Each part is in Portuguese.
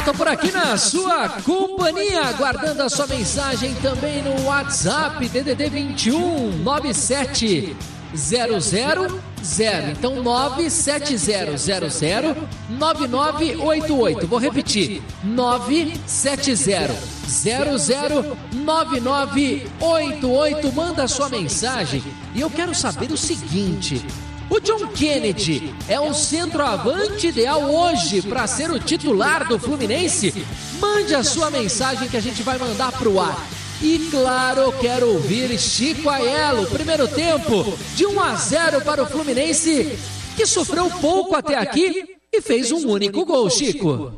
tô por aqui na sua companhia, aguardando a sua mensagem também no WhatsApp, DDD 21 97 000, então 97000 9988. Vou repetir, 97000 9988. Manda sua mensagem e eu quero saber o seguinte: o John Kennedy é o centroavante ideal hoje para ser o titular do Fluminense? Mande a sua mensagem que a gente vai mandar pro ar. E claro, eu quero ouvir Chico Aiello. Primeiro tempo de 1-0 para o Fluminense, que sofreu pouco até aqui e fez um único gol, Chico.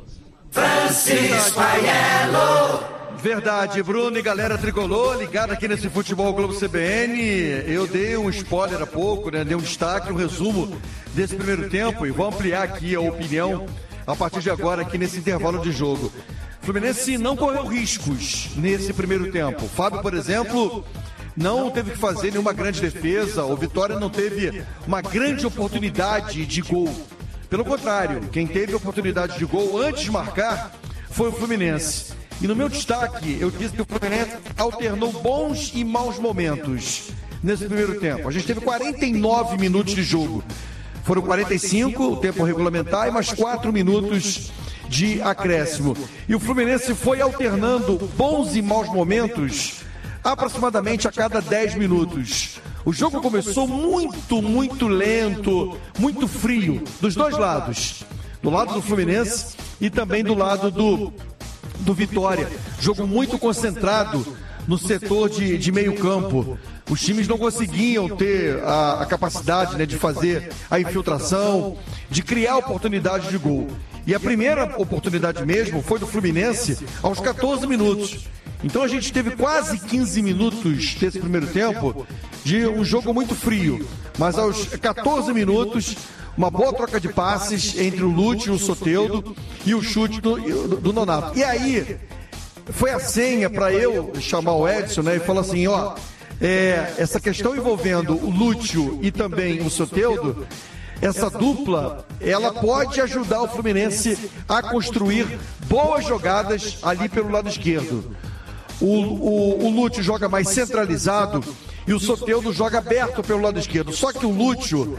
Francisco Aiello. Verdade, Bruno e galera tricolor, ligado aqui nesse Futebol Globo CBN. Eu dei um spoiler há pouco, né? Dei um destaque, um resumo desse primeiro tempo e vou ampliar aqui a opinião a partir de agora aqui nesse intervalo de jogo. O Fluminense não correu riscos nesse primeiro tempo. O Fábio, por exemplo, não teve que fazer nenhuma grande defesa. O Vitória não teve uma grande oportunidade de gol. Pelo contrário, quem teve oportunidade de gol antes de marcar foi o Fluminense. E no meu destaque, eu disse que o Fluminense alternou bons e maus momentos nesse primeiro tempo. A gente teve 49 minutos de jogo. Foram 45, o tempo regulamentar, e mais 4 minutos de acréscimo. E o Fluminense foi alternando bons e maus momentos aproximadamente a cada 10 minutos. O jogo começou muito lento, muito frio, dos dois lados. Do lado do Fluminense e também do lado do Vitória. Jogo muito concentrado no setor de meio campo. Os times não conseguiam ter a capacidade, né, de fazer a infiltração, de criar oportunidade de gol. E a primeira oportunidade mesmo foi do Fluminense aos 14 minutos. Então a gente teve quase 15 minutos desse primeiro tempo de um jogo muito frio. Mas aos 14 minutos, uma boa troca de passes entre o Lúcio e o Soteldo e o chute do Nonato. E aí, foi a senha para eu chamar o Edson, né, e falar assim, ó, essa questão envolvendo o Lúcio e também o Soteldo, essa dupla, ela pode ajudar o Fluminense a construir boas jogadas ali pelo lado esquerdo. O Lúcio joga mais centralizado e o Soteldo joga aberto pelo lado esquerdo. Só que o Lúcio,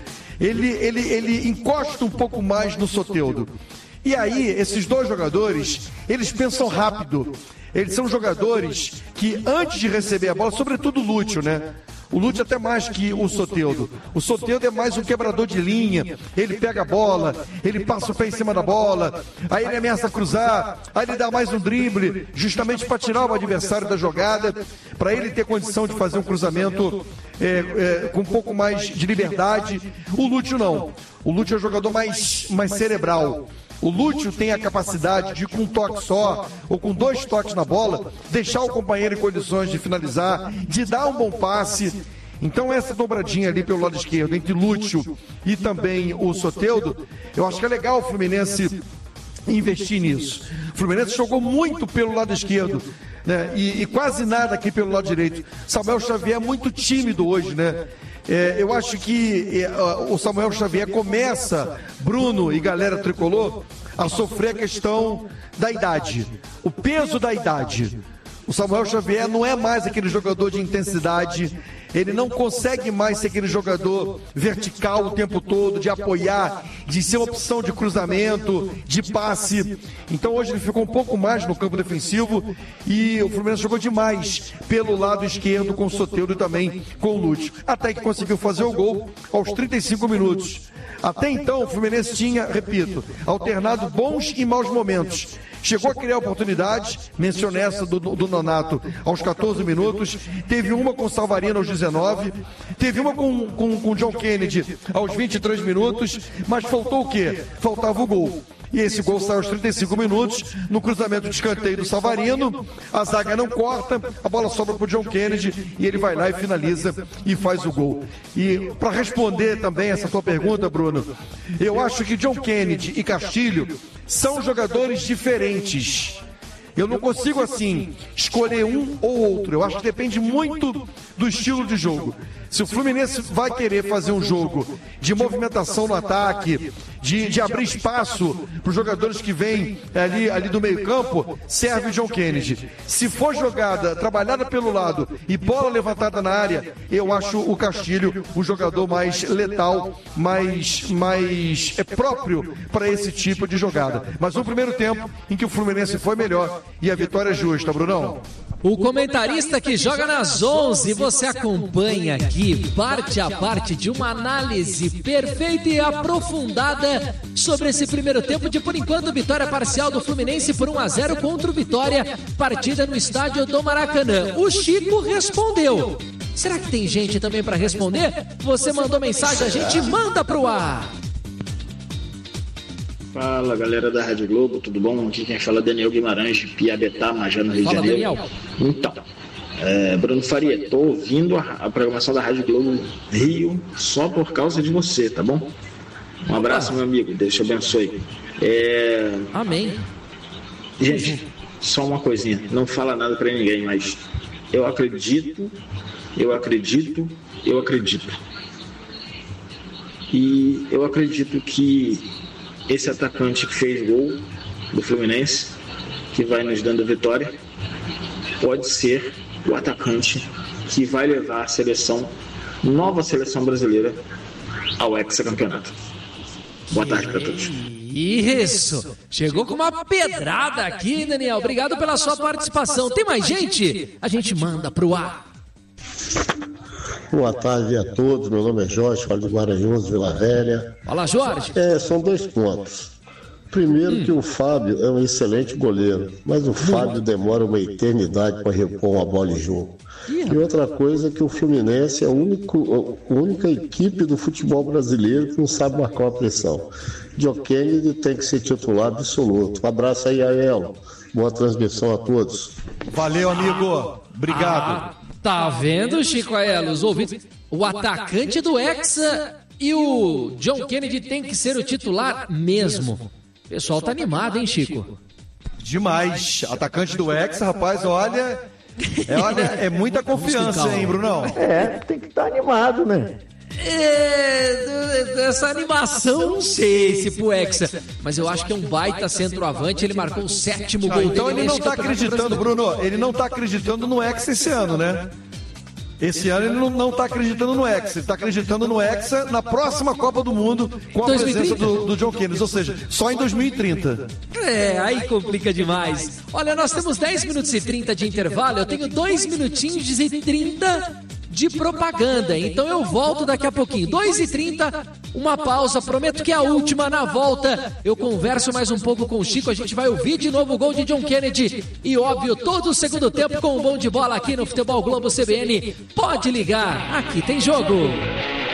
ele encosta um pouco mais no Soteldo. E aí, esses dois jogadores, eles pensam rápido. Eles são jogadores que, antes de receber a bola, sobretudo o Lúcio, né? O Lúcio até mais que o Soteldo. O Soteldo é mais um quebrador de linha. Ele pega a bola, ele passa o pé em cima da bola, aí ele ameaça cruzar, aí ele dá mais um drible, justamente para tirar o adversário da jogada, para ele ter condição de fazer um cruzamento com um pouco mais de liberdade. O Lúcio não. O Lúcio é um jogador mais cerebral. O Lúcio tem a capacidade de, com um toque só, ou com 2 toques na bola, deixar o companheiro em condições de finalizar, de dar um bom passe. Então essa dobradinha ali pelo lado esquerdo, entre Lúcio e também o Soteldo, eu acho que é legal o Fluminense investir nisso. O Fluminense jogou muito pelo lado esquerdo, né? E quase nada aqui pelo lado direito. Samuel Xavier é muito tímido hoje, né? Eu acho que o Samuel Xavier começa, Bruno e galera tricolor, a sofrer a questão da idade, o peso da idade. O Samuel Xavier não é mais aquele jogador de intensidade, ele não consegue mais ser aquele jogador vertical o tempo todo, de apoiar, de ser opção de cruzamento, de passe. Então hoje ele ficou um pouco mais no campo defensivo e o Fluminense jogou demais pelo lado esquerdo com o Soteldo e também com o Lúcio. Até que conseguiu fazer o gol aos 35 minutos. Até então o Fluminense tinha, repito, alternado bons e maus momentos. Chegou a criar oportunidades, mencionei essa do Nonato aos 14 minutos, teve uma com o Savarino aos 19, teve uma com o John Kennedy aos 23 minutos, mas faltou o quê? Faltava o gol. E esse gol saiu aos 35 minutos, no cruzamento de escanteio do Savarino, a zaga não corta, a bola sobra para o John Kennedy e ele vai lá e finaliza e faz o gol. E para responder também essa tua pergunta, Bruno, eu acho que John Kennedy e Castilho são jogadores diferentes. Eu não consigo, assim, escolher um ou outro. Eu acho que depende muito do estilo de jogo. Se o Fluminense vai querer fazer um jogo de movimentação no ataque, de abrir espaço para os jogadores que vêm ali do meio campo, serve o John Kennedy. Se for jogada, trabalhada pelo lado e bola levantada na área, eu acho o Castilho o jogador mais letal, mais próprio para esse tipo de jogada. Mas um primeiro tempo em que o Fluminense foi melhor e a vitória é justa, Brunão. O comentarista que joga nas 11, você acompanha aqui parte a parte de uma análise perfeita e aprofundada sobre esse primeiro tempo de, por enquanto, vitória parcial do Fluminense por 1-0 contra o Vitória, partida no estádio do Maracanã. O Chico respondeu. Será que tem gente também para responder? Você mandou mensagem, a gente manda pro ar. Fala, galera da Rádio Globo, tudo bom? Aqui quem fala é Daniel Guimarães, de Piabetá, Majá, no Rio de Janeiro. Daniel. Então, Bruno Faria, tô ouvindo a programação da Rádio Globo Rio só por causa de você, tá bom? Um abraço, meu amigo, Deus te abençoe. Amém. Gente, só uma coisinha, não fala nada pra ninguém, mas eu acredito. E eu acredito que esse atacante que fez gol do Fluminense, que vai nos dando a vitória, pode ser o atacante que vai levar a nova seleção brasileira ao hexacampeonato. Boa tarde para todos. Isso! Chegou com uma pedrada aqui, Daniel. Obrigado pela sua participação. Tem mais gente? A gente manda pro ar. Boa tarde a todos, meu nome é Jorge, falo de Guaranhuns, Vila Velha. Fala, Jorge. São 2 pontos. Primeiro que o Fábio é um excelente goleiro, mas o Fábio demora uma eternidade para repor uma bola em jogo. E outra coisa é que o Fluminense é a única equipe do futebol brasileiro que não sabe marcar uma pressão. John Kennedy tem que ser titular absoluto. Um abraço aí, Aiello. Boa transmissão a todos. Valeu, amigo. Obrigado. Tá vendo, Chico Aiello? Os ouvintes. O atacante do Hexa e o John Kennedy tem que ser o titular mesmo. O pessoal tá animado, hein, Chico? Demais. Atacante do Hexa, rapaz, olha, é muita confiança, hein, Brunão? Tem que estar animado, né? Essa animação, não sei se pro Hexa, mas eu acho que é um baita centroavante. Ele marcou o 7º gol dele. Então ele não tá acreditando, Bruno, ele não tá acreditando no Hexa esse ano, né? Esse ano ele não tá acreditando no Hexa, ele tá acreditando no Hexa na próxima Copa do Mundo com a 2030? Presença do John Kennedy, ou seja, só em 2030. Aí complica demais. Olha, nós temos 10 minutos e 30 de intervalo, eu tenho 2 minutinhos e 30 de propaganda, então eu volto daqui a pouquinho. 2h30, uma pausa, prometo que é a última. Na volta eu converso mais um pouco com o Chico, a gente vai ouvir de novo o gol de John Kennedy e, óbvio, todo o segundo tempo com um bom de bola aqui no Futebol Globo CBN. Pode ligar, aqui tem jogo.